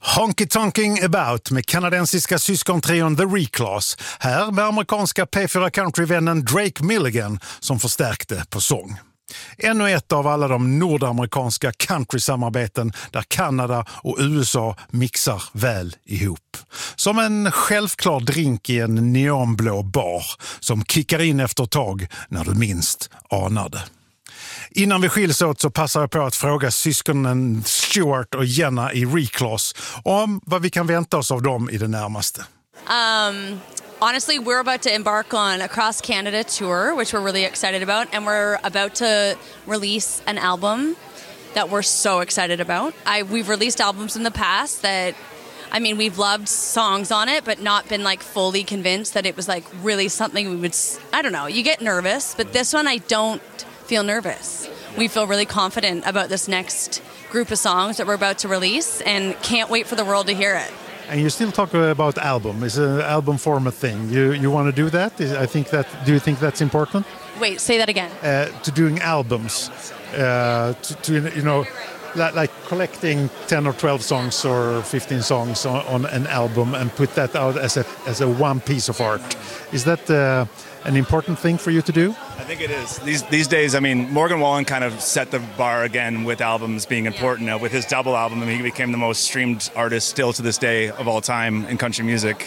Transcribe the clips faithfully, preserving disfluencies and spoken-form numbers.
Honky Tonking About med kanadensiska syskontrion The Reclass. Här med amerikanska P fyra countryvännen Drake Milligan som förstärkte på sång. Ännu ett av alla de nordamerikanska countrysamarbeten där Kanada och U S A mixar väl ihop. Som en självklar drink i en neonblå bar som kickar in efter ett tag när du minst anar det. Innan vi skiljs åt så passar jag på att fråga syskonen Stuart och Jenna i Reclass om vad vi kan vänta oss av dem i det närmaste. Um, honestly, we're about to embark on a cross Canada tour, which we're really excited about, and we're about to release an album that we're so excited about. I, we've released albums in the past that, I mean, we've loved songs on it, but not been like fully convinced that it was like really something we would, I don't know, you get nervous, but this one I don't feel nervous. We feel really confident about this next group of songs that we're about to release and can't wait for the world to hear it. And you still talk about album. Is an album form a thing? You you want to do that? Is, I think that. Do you think that's important? Wait, say that again. Uh, to doing albums, uh, to, to you know, like, like collecting ten or twelve songs or fifteen songs on, on an album and put that out as a as a one piece of art. Is that uh, an important thing for you to do? I think it is. These these days, I mean, Morgan Wallen kind of set the bar again with albums being important. Uh, with his double album, I mean, he became the most streamed artist still to this day of all time in country music.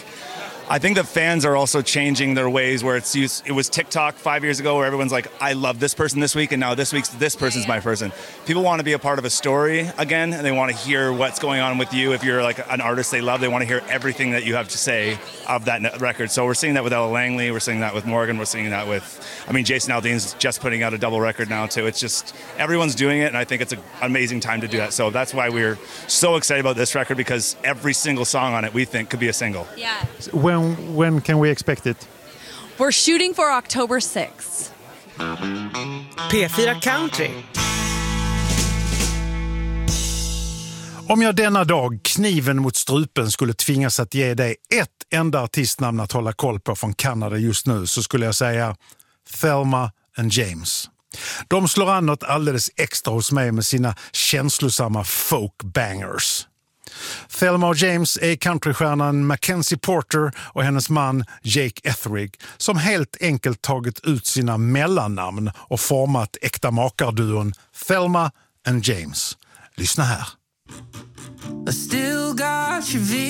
I think the fans are also changing their ways where it's used. It was TikTok five years ago where everyone's like, I love this person this week, and now this week's this person's my person. People want to be a part of a story again, and they want to hear what's going on with you. If you're like an artist they love, they want to hear everything that you have to say of that record. So we're seeing that with Ella Langley, we're seeing that with Morgan, we're seeing that with, I mean, Jason Aldean's just putting out a double record now too. It's just, everyone's doing it, and I think it's an amazing time to do that. So that's why we're so excited about this record, because every single song on it we think could be a single. Yeah. When when can we expect it? We're shooting for October sixth. P fyra Country. Om jag denna dag, kniven mot strupen, skulle tvingas att ge dig ett enda artistnamn att hålla koll på från Kanada just nu, så skulle jag säga Thelma and James. De slår an något alldeles extra hos mig med sina känslosamma folk bangers. Thelma och James är countrystjärnan Mackenzie Porter och hennes man Jake Etheridge som helt enkelt tagit ut sina mellannamn och format äkta makarduon Thelma and James. Lyssna här. I still got your